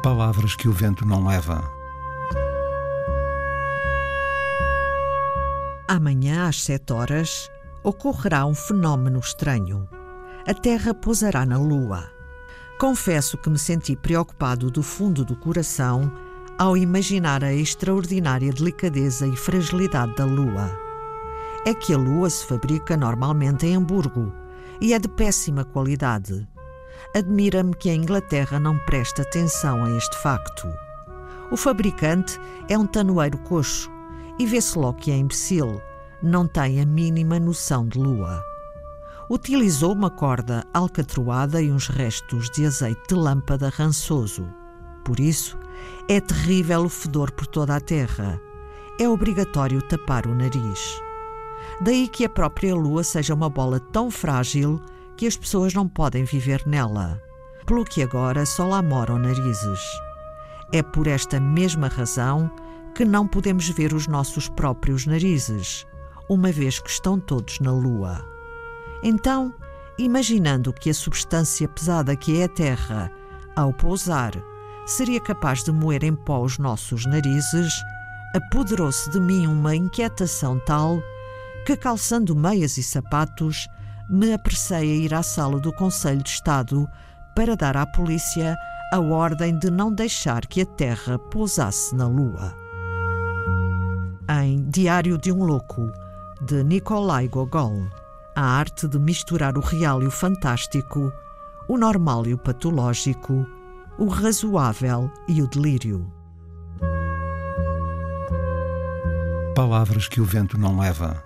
Palavras que o vento não leva. Amanhã, às 7h, ocorrerá um fenómeno estranho. A Terra pousará na Lua. Confesso que me senti preocupado do fundo do coração ao imaginar a extraordinária delicadeza e fragilidade da Lua. É que a Lua se fabrica normalmente em Hamburgo e é de péssima qualidade. Admira-me que a Inglaterra não preste atenção a este facto. O fabricante é um tanoeiro coxo e vê-se logo que é imbecil, não tem a mínima noção de Lua. Utilizou uma corda alcatroada e uns restos de azeite de lâmpada rançoso. Por isso, é terrível o fedor por toda a Terra. É obrigatório tapar o nariz. Daí que a própria Lua seja uma bola tão frágil que as pessoas não podem viver nela, pelo que agora só lá moram narizes. É por esta mesma razão que não podemos ver os nossos próprios narizes, uma vez que estão todos na Lua. Então, imaginando que a substância pesada que é a Terra, ao pousar, seria capaz de moer em pó os nossos narizes, apoderou-se de mim uma inquietação tal que, calçando meias e sapatos, me apressei a ir à sala do Conselho de Estado para dar à polícia a ordem de não deixar que a Terra pousasse na Lua. Em Diário de um Louco, de Nikolai Gogol, a arte de misturar o real e o fantástico, o normal e o patológico, o razoável e o delírio. Palavras que o vento não leva.